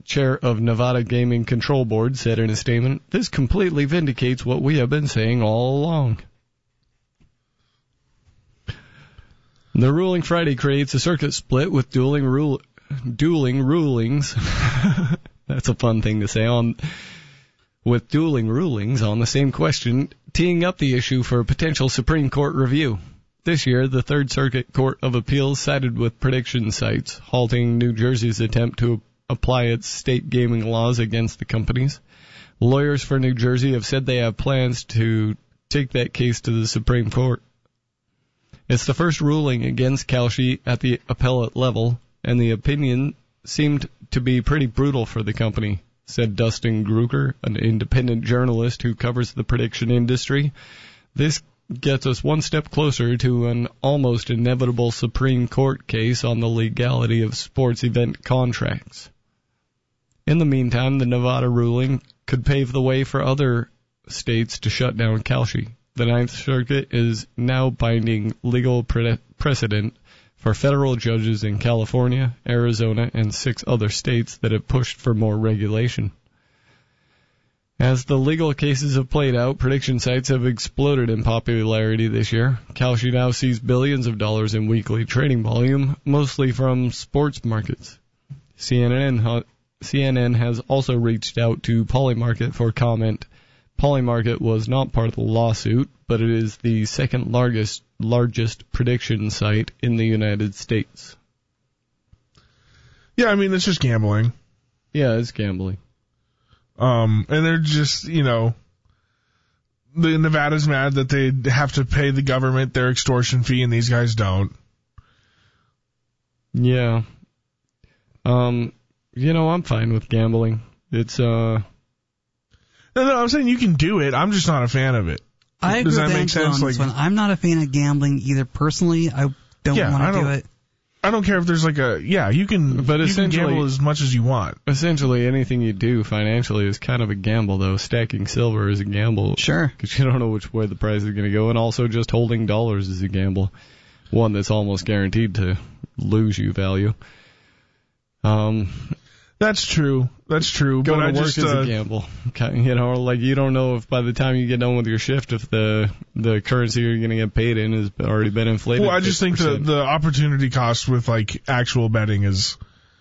chair of Nevada Gaming Control Board, said in a statement, "This completely vindicates what we have been saying all along." The ruling Friday creates a circuit split with dueling rulings. That's a fun thing to say. With dueling rulings on the same question, teeing up the issue for a potential Supreme Court review. This year, the Third Circuit Court of Appeals sided with prediction sites, halting New Jersey's attempt to apply its state gaming laws against the companies. Lawyers for New Jersey have said they have plans to take that case to the Supreme Court. It's the first ruling against Kalshi at the appellate level, and the opinion seemed to be pretty brutal for the company, said Dustin Gruger, an independent journalist who covers the prediction industry. This gets us one step closer to an almost inevitable Supreme Court case on the legality of sports event contracts. In the meantime, the Nevada ruling could pave the way for other states to shut down Kalshi. The Ninth Circuit is now binding legal precedent for federal judges in California, Arizona, and 6 other states that have pushed for more regulation. As the legal cases have played out, prediction sites have exploded in popularity this year. Kalshi now sees billions of dollars in weekly trading volume, mostly from sports markets. CNN has also reached out to Polymarket for comment. Polymarket was not part of the lawsuit, but it is the second largest prediction site in the United States. Yeah, I mean, it's just gambling. Yeah, it's gambling. And they're just, the Nevada's mad that they have to pay the government their extortion fee and these guys don't. Yeah. I'm fine with gambling. It's, No, I'm saying you can do it. I'm just not a fan of it. I agree Does that with make Angela sense? on this one. I'm not a fan of gambling either. Personally, I don't want to do it. I don't care if there's you can gamble as much as you want. Essentially, anything you do financially is kind of a gamble, though. Stacking silver is a gamble. Sure. Because you don't know which way the price is going to go, and also just holding dollars is a gamble. One that's almost guaranteed to lose you value. That's true. Going to work is a gamble. You don't know if by the time you get done with your shift, if the currency you're going to get paid in has already been inflated. Well, I just think the opportunity cost with actual betting is,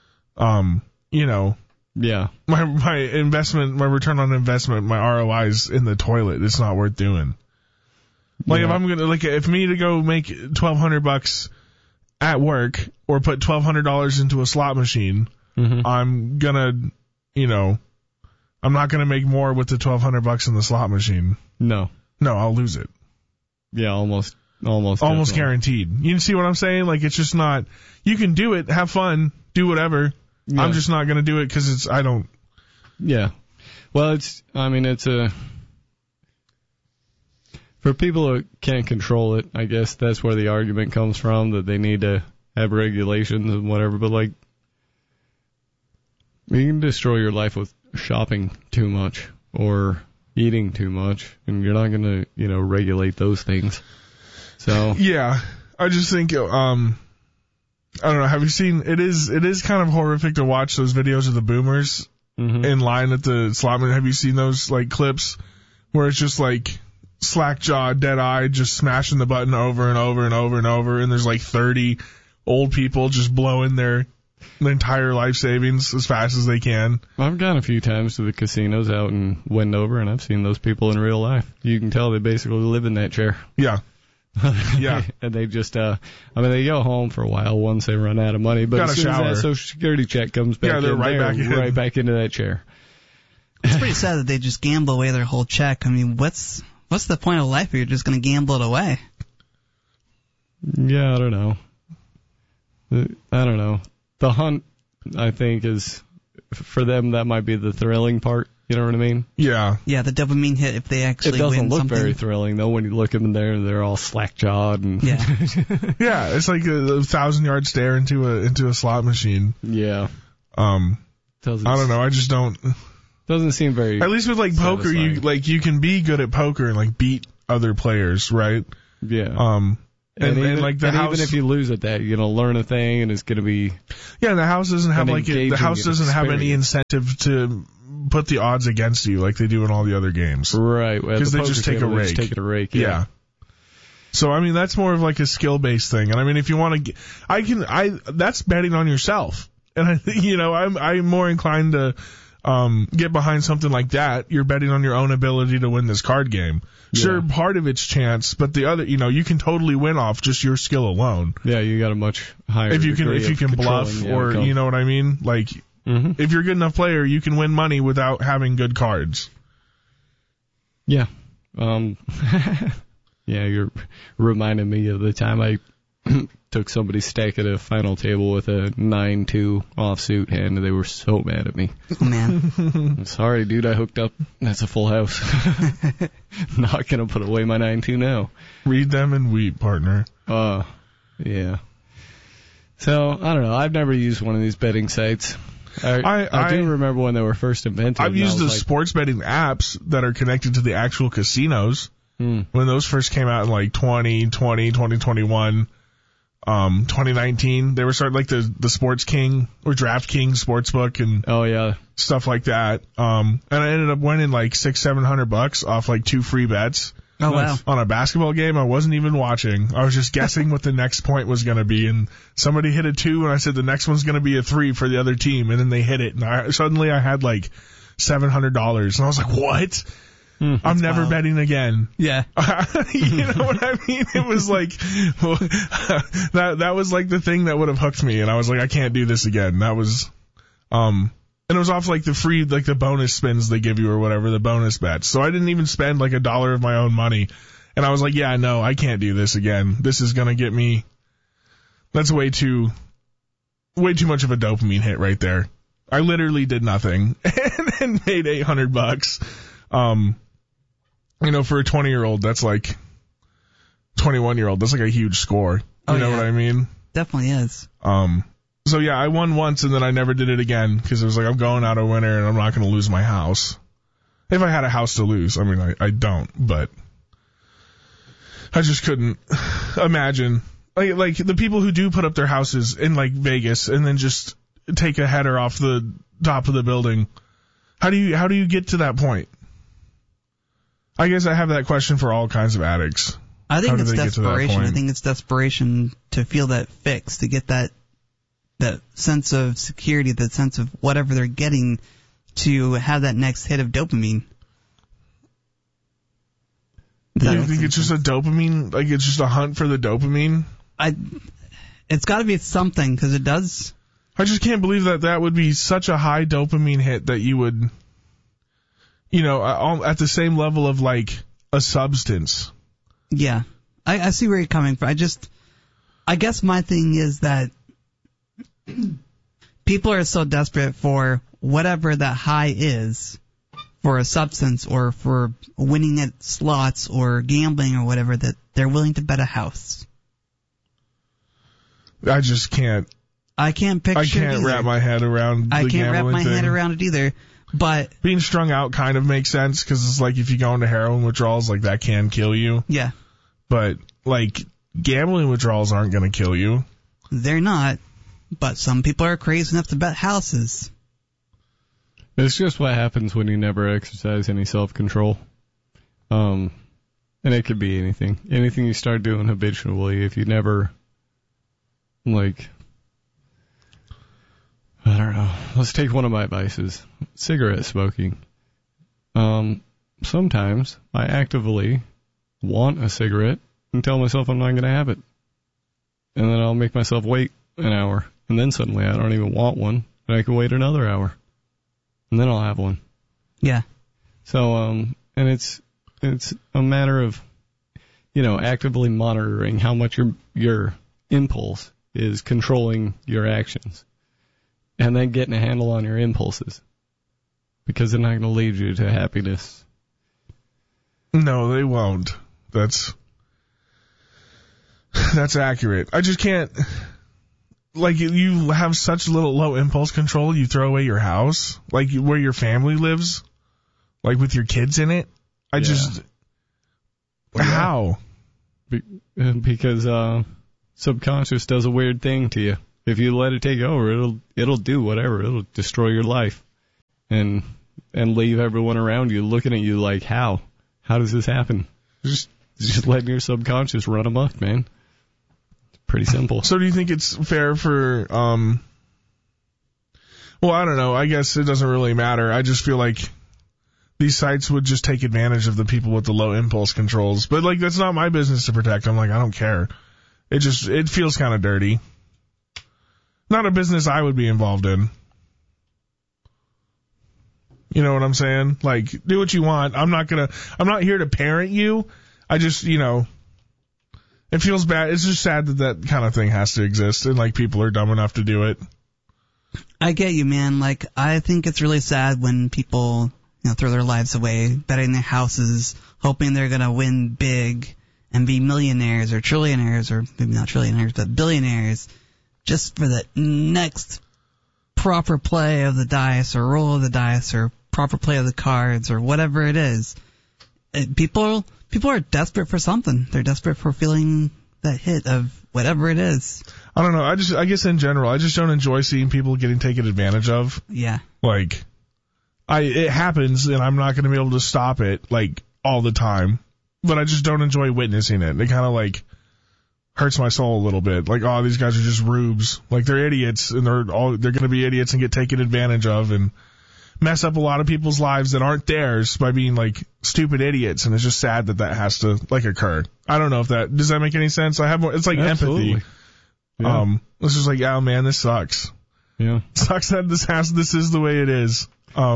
Yeah. My investment, my return on investment, my ROI is in the toilet. It's not worth doing. If I'm gonna if me to go make $1,200 at work or put $1,200 into a slot machine. Mm-hmm. I'm gonna, I'm not gonna make more with the $1,200 in the slot machine. No, I'll lose it. Yeah, almost guaranteed. You see what I'm saying? It's just not. You can do it, have fun, do whatever. Yeah. I'm just not gonna do it because I don't. Yeah, well, for people who can't control it. I guess that's where the argument comes from, that they need to have regulations and whatever. But you can destroy your life with shopping too much or eating too much, and you're not going to, regulate those things. So yeah, I just think, I don't know. Have you seen? It is kind of horrific to watch those videos of the boomers in line at the slot machine. Have you seen those clips where it's just slack jaw, dead eye, just smashing the button over and over and over and over, and there's 30 old people just blowing their entire life savings as fast as they can. I've gone a few times to the casinos out in Wendover, and I've seen those people in real life. You can tell they basically live in that chair. Yeah. Yeah. And they just, they go home for a while once they run out of money, but as soon as that Social Security check comes back they're in, right back into that chair. It's pretty sad that they just gamble away their whole check. I mean, what's the point of life if you're just going to gamble it away? Yeah, I don't know. The hunt, I think, is, for them, that might be the thrilling part. You know what I mean? Yeah. Yeah, the dopamine hit if they actually win something. It doesn't look very thrilling, though, when you look at them there. They're all slack-jawed. And yeah. Yeah, it's like a 1,000-yard stare into a slot machine. Yeah. I don't know. I just don't. Doesn't seem very. At least with poker, you can be good at poker and beat other players, right? Yeah. And like the house, even if you lose at that, you're gonna learn a thing, and it's gonna be. Yeah, the house doesn't have the house doesn't have any incentive to put the odds against you like they do in all the other games. Right. Because they just take a rake. Take a rake. Yeah. So I mean, that's more of like a skill based thing. And I mean, if you want to, that's betting on yourself. And I'm more inclined to get behind something like that. You're betting on your own ability to win this card game. Yeah. Sure, part of it's chance, but the other, you can totally win off just your skill alone. Yeah, you got a much higher if you can bluff, or you know what I mean. Like, if you're a good enough player, you can win money without having good cards. Yeah. Yeah, you're reminding me of the time I took somebody's stack at a final table with a 9-2 offsuit hand, and they were so mad at me. Oh, man. I'm sorry, dude, I hooked up. That's a full house. Not going to put away my 9-2 now. Read them and weep, partner. Yeah. So, I don't know. I've never used one of these betting sites. I do remember when they were first invented. I've used the sports betting apps that are connected to the actual casinos. When those first came out in like 2020, 2021, 2019, they were starting like the Sports King or DraftKings Sportsbook and stuff like that. And I ended up winning like $600-700 off like 2 free bets. Oh, wow. On a basketball game I wasn't even watching. I was just guessing what the next point was going to be, and somebody hit a 2 and I said the next one's going to be a 3 for the other team, and then they hit it, and suddenly I had like $700, and I was like, what? I'm never wild. Betting again. Yeah. You know what I mean? It was like, that was like the thing that would have hooked me, and I was like, I can't do this again. That was, and it was off like the free, like the bonus spins they give you or whatever, the bonus bets. So I didn't even spend like $1 of my own money. And I was like, yeah, no, I can't do this again. This is going to get me, that's way too much of a dopamine hit right there. I literally did nothing and made $800. For a 20-year-old, that's like 21-year-old. That's like a huge score. You know what I mean? Definitely is. So yeah, I won once and then I never did it again because it was like, I'm going out a winner and I'm not going to lose my house. If I had a house to lose, I mean, I don't, but I just couldn't imagine. Like the people who do put up their houses in like Vegas and then just take a header off the top of the building. How do you get to that point? I guess I have that question for all kinds of addicts. I think it's desperation. I think it's desperation to feel that fix, to get that sense of security, that sense of whatever they're getting, to have that next hit of dopamine. Do you think it's just a dopamine, like it's just a hunt for the dopamine? It's got to be something, because it does. I just can't believe that would be such a high dopamine hit that you would, at the same level of like a substance. Yeah. I see where you're coming from. I guess my thing is that people are so desperate for whatever that high is, for a substance or for winning at slots or gambling or whatever, that they're willing to bet a house. I just can't. I can't picture. I can't wrap my head around the gambling thing. I can't wrap my head around it either. But being strung out kind of makes sense, because it's like if you go into heroin withdrawals, like that can kill you. Yeah. But like gambling withdrawals aren't going to kill you. They're not. But some people are crazy enough to bet houses. It's just what happens when you never exercise any self-control. And it could be anything. Anything you start doing habitually, if you never, like, I don't know. Let's take one of my vices. Cigarette smoking. Sometimes I actively want a cigarette and tell myself I'm not going to have it. And then I'll make myself wait an hour. And then suddenly I don't even want one. And I can wait another hour. And then I'll have one. Yeah. So, and it's a matter of, actively monitoring how much your impulse is controlling your actions. And then getting a handle on your impulses. Because they're not going to lead you to happiness. No, they won't. That's accurate. I just can't. Like, you have such low impulse control, you throw away your house, like where your family lives, like with your kids in it. How? Because subconscious does a weird thing to you. If you let it take over, it'll do whatever. It'll destroy your life and leave everyone around you looking at you like, how? How does this happen? Just letting your subconscious run amok, man. It's pretty simple. So do you think it's fair for, well, I don't know. I guess it doesn't really matter. I just feel like these sites would just take advantage of the people with the low impulse controls. But, like, that's not my business to protect. I'm like, I don't care. It feels kind of dirty. Not a business I would be involved in. You know what I'm saying? Like, do what you want. I'm not here to parent you. I just, it feels bad. It's just sad that kind of thing has to exist and, like, people are dumb enough to do it. I get you, man. Like, I think it's really sad when people, throw their lives away, betting their houses, hoping they're going to win big and be millionaires or trillionaires, or maybe not trillionaires, but billionaires, just for the next proper play of the dice or roll of the dice or proper play of the cards or whatever it is. People are desperate for something. They're desperate for feeling that hit of whatever it is. I don't know. I guess in general, I just don't enjoy seeing people getting taken advantage of. Yeah. Like, it happens and I'm not going to be able to stop it, like, all the time. But I just don't enjoy witnessing it. It kind of, like, hurts my soul a little bit. Like, oh, these guys are just rubes. Like, they're idiots, and they're going to be idiots and get taken advantage of and mess up a lot of people's lives that aren't theirs by being, like, stupid idiots. And it's just sad that has to, like, occur. I don't know if does that make any sense? It's like Absolutely. Empathy. Yeah. It's just like, oh man, this sucks. Yeah. It sucks that this is the way it is.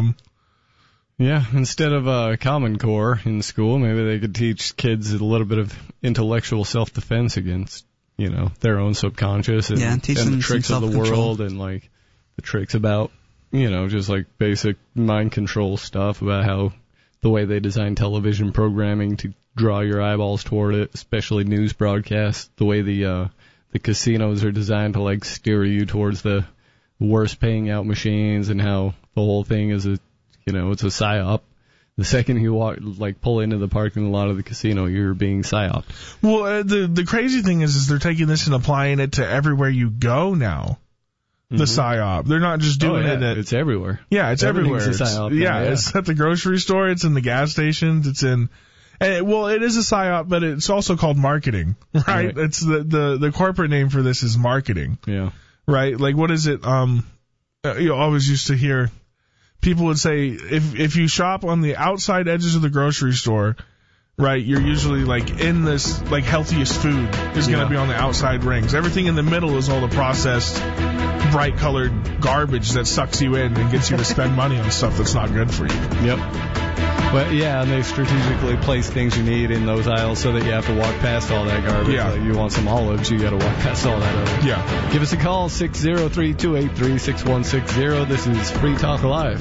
Yeah, instead of Common Core in school, maybe they could teach kids a little bit of intellectual self-defense against, their own subconscious and the tricks of the world and, like, the tricks about, just, like, basic mind control stuff about how the way they design television programming to draw your eyeballs toward it, especially news broadcasts, the way the casinos are designed to, like, steer you towards the worst paying out machines and how the whole thing is it's a psyop. The second you pull into the parking lot of the casino, you're being psyoped. Well, the crazy thing is they're taking this and applying it to everywhere you go now. The psyop. They're not just doing it it's everywhere. Yeah, it's everywhere. A psyop. Yeah, it's at the grocery store. It's in the gas stations. It's in. It is a psyop, but it's also called marketing, right? It's the corporate name for this is marketing. Yeah. Right? Like, what is it? You always used to hear people would say if you shop on the outside edges of the grocery store, right, you're usually, like, in this, like, healthiest food is going to be on the outside rings. Everything in the middle is all the processed, bright-colored garbage that sucks you in and gets you to spend money on stuff that's not good for you. Yep. But, yeah, and they strategically place things you need in those aisles so that you have to walk past all that garbage. Yeah. Like, you want some olives, you got to walk past all that other. Yeah. Give us a call, 603-283-6160. This is Free Talk Live.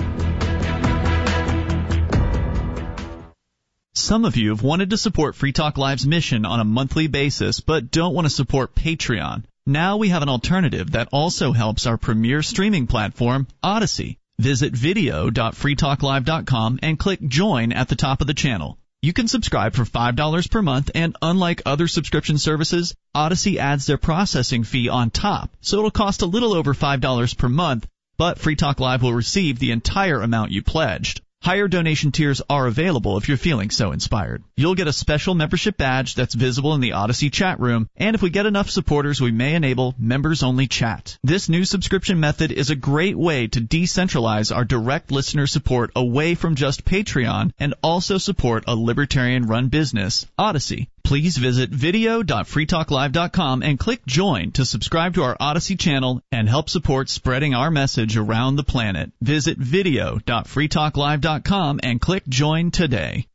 Some of you have wanted to support Free Talk Live's mission on a monthly basis, but don't want to support Patreon. Now we have an alternative that also helps our premier streaming platform, Odyssey. Visit video.freetalklive.com and click Join at the top of the channel. You can subscribe for $5 per month, and unlike other subscription services, Odyssey adds their processing fee on top, so it'll cost a little over $5 per month, but Free Talk Live will receive the entire amount you pledged. Higher donation tiers are available if you're feeling so inspired. You'll get a special membership badge that's visible in the Odyssey chat room, and if we get enough supporters, we may enable members-only chat. This new subscription method is a great way to decentralize our direct listener support away from just Patreon and also support a libertarian-run business, Odyssey. Please visit video.freetalklive.com and click Join to subscribe to our Odyssey channel and help support spreading our message around the planet. Visit video.freetalklive.com and click Join today.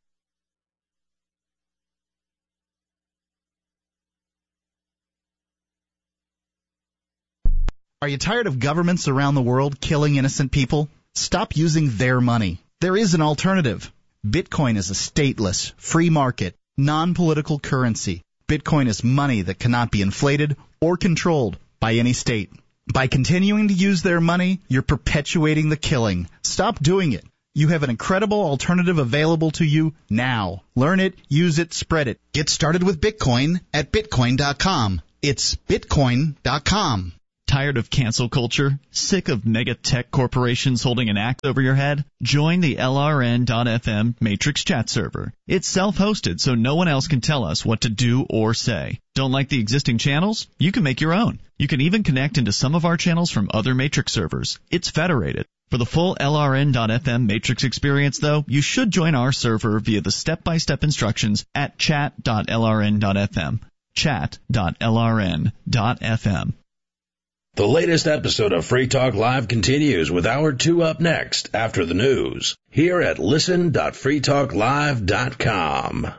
Are you tired of governments around the world killing innocent people? Stop using their money. There is an alternative. Bitcoin is a stateless, free market, non-political currency. Bitcoin is money that cannot be inflated or controlled by any state. By continuing to use their money, you're perpetuating the killing. Stop doing it. You have an incredible alternative available to you now. Learn it, use it, spread it. Get started with Bitcoin at Bitcoin.com. It's Bitcoin.com. Tired of cancel culture? Sick of mega tech corporations holding an axe over your head? Join the LRN.FM Matrix chat server. It's self-hosted, so no one else can tell us what to do or say. Don't like the existing channels? You can make your own. You can even connect into some of our channels from other Matrix servers. It's federated. For the full LRN.FM Matrix experience, though, you should join our server via the step-by-step instructions at chat.lrn.fm. Chat.lrn.fm. The latest episode of Free Talk Live continues with Hour 2 up next after the news here at listen.freetalklive.com.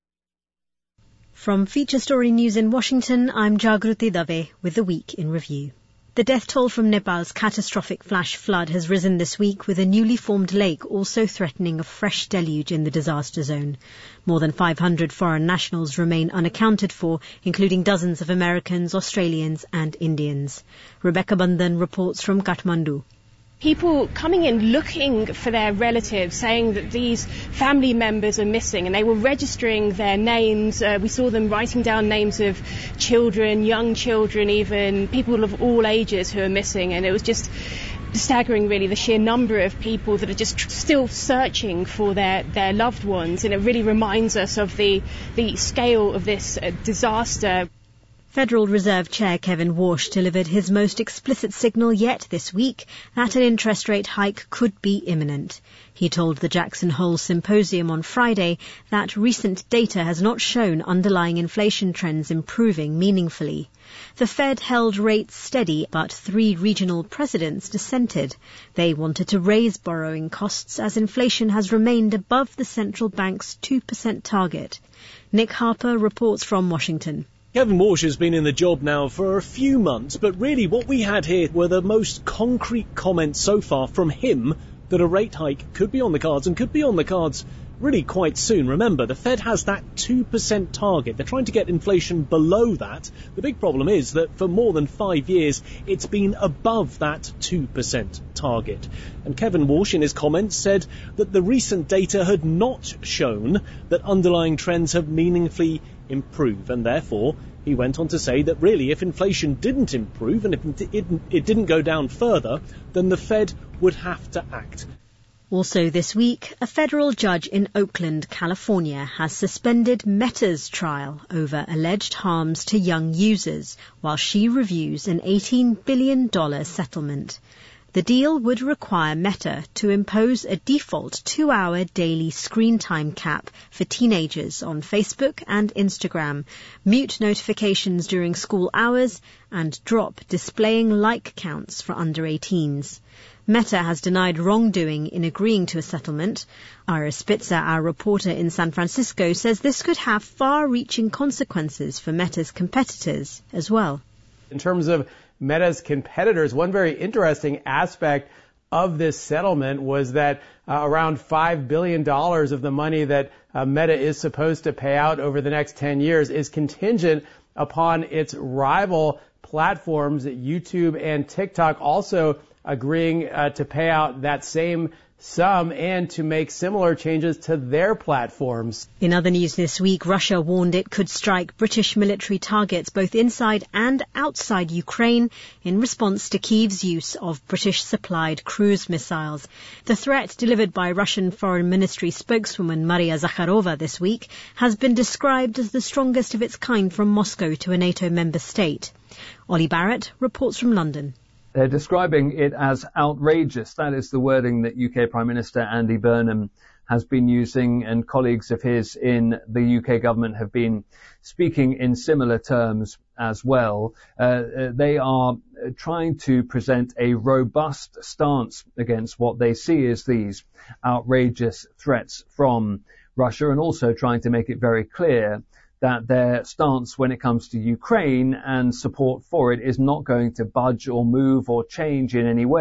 From Feature Story News in Washington, I'm Jagruti Dave with the Week in Review. The death toll from Nepal's catastrophic flash flood has risen this week, with a newly formed lake also threatening a fresh deluge in the disaster zone. More than 500 foreign nationals remain unaccounted for, including dozens of Americans, Australians and Indians. Rebecca Bandhan reports from Kathmandu. People coming in looking for their relatives, saying that these family members are missing, and they were registering their names. We saw them writing down names of children, young children, even people of all ages who are missing, and it was just staggering, really, the sheer number of people that are just still searching for their loved ones, and it really reminds us of the scale of this disaster. Federal Reserve Chair Kevin Warsh delivered his most explicit signal yet this week that an interest rate hike could be imminent. He told the Jackson Hole Symposium on Friday that recent data has not shown underlying inflation trends improving meaningfully. The Fed held rates steady, but 3 regional presidents dissented. They wanted to raise borrowing costs as inflation has remained above the central bank's 2% target. Nick Harper reports from Washington. Kevin Warsh has been in the job now for a few months, but really what we had here were the most concrete comments so far from him that a rate hike could be on the cards, and could be on the cards really quite soon. Remember, the Fed has that 2% target. They're trying to get inflation below that. The big problem is that for more than 5 years, it's been above that 2% target. And Kevin Warsh, in his comments, said that the recent data had not shown that underlying trends have meaningfully improved, and therefore he went on to say that really if inflation didn't improve and if it didn't go down further, then the Fed would have to act. Also this week, a federal judge in Oakland, California, has suspended Meta's trial over alleged harms to young users while she reviews an $18 billion settlement. The deal would require Meta to impose a default 2-hour daily screen time cap for teenagers on Facebook and Instagram, mute notifications during school hours, and drop displaying like counts for under 18s. Meta has denied wrongdoing in agreeing to a settlement. Ira Spitzer, our reporter in San Francisco, says this could have far-reaching consequences for Meta's competitors as well. In terms of Meta's competitors, one very interesting aspect of this settlement was that around $5 billion of the money that Meta is supposed to pay out over the next 10 years is contingent upon its rival platforms, YouTube and TikTok, also agreeing to pay out that same sum and to make similar changes to their platforms. In other news this week, Russia warned it could strike British military targets both inside and outside Ukraine in response to Kyiv's use of British-supplied cruise missiles. The threat, delivered by Russian Foreign Ministry spokeswoman Maria Zakharova this week, has been described as the strongest of its kind from Moscow to a NATO member state. Ollie Barrett reports from London. They're describing it as outrageous. That is the wording that UK Prime Minister Andy Burnham has been using, and colleagues of his in the UK government have been speaking in similar terms as well. They are trying to present a robust stance against what they see as these outrageous threats from Russia, and also trying to make it very clear that their stance when it comes to Ukraine and support for it is not going to budge or move or change in any way.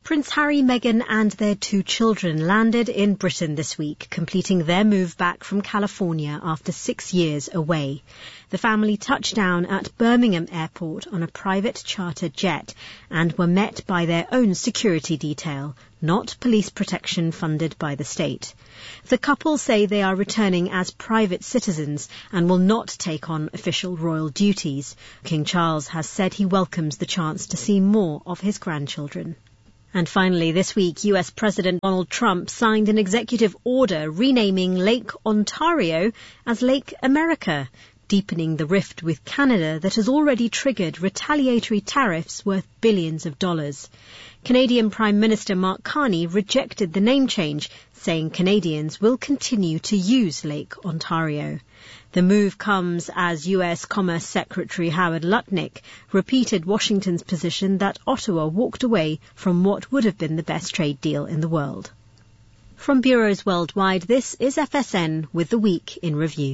Prince Harry, Meghan and their 2 children landed in Britain this week, completing their move back from California after 6 years away. The family touched down at Birmingham Airport on a private charter jet and were met by their own security detail, not police protection funded by the state. The couple say they are returning as private citizens and will not take on official royal duties. King Charles has said he welcomes the chance to see more of his grandchildren. And finally, this week, US President Donald Trump signed an executive order renaming Lake Ontario as Lake America, deepening the rift with Canada that has already triggered retaliatory tariffs worth billions of dollars. Canadian Prime Minister Mark Carney rejected the name change, saying Canadians will continue to use Lake Ontario. The move comes as U.S. Commerce Secretary Howard Lutnick repeated Washington's position that Ottawa walked away from what would have been the best trade deal in the world. From bureaus worldwide, this is FSN with the Week in Review.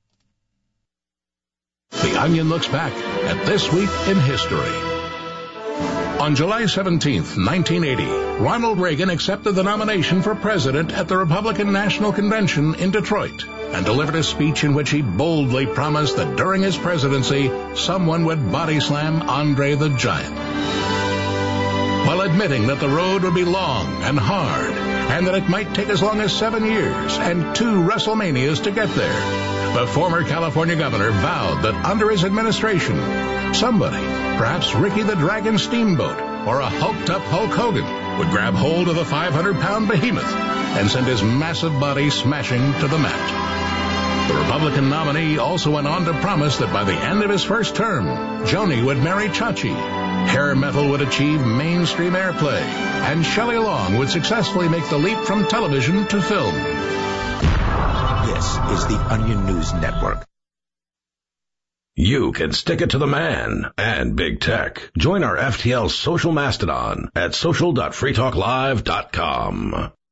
The Onion looks back at This Week in History. On July 17, 1980, Ronald Reagan accepted the nomination for president at the Republican National Convention in Detroit and delivered a speech in which he boldly promised that during his presidency, someone would body slam Andre the Giant. While admitting that the road would be long and hard and that it might take as long as 7 years and 2 WrestleManias to get there, the former California governor vowed that under his administration, somebody, perhaps Ricky the Dragon Steamboat or a hulked-up Hulk Hogan, would grab hold of the 500-pound behemoth and send his massive body smashing to the mat. The Republican nominee also went on to promise that by the end of his first term, Joni would marry Chachi, hair metal would achieve mainstream airplay, and Shelley Long would successfully make the leap from television to film. This is the Onion News Network. You can stick it to the man and big tech. Join our FTL social mastodon at social.freetalklive.com.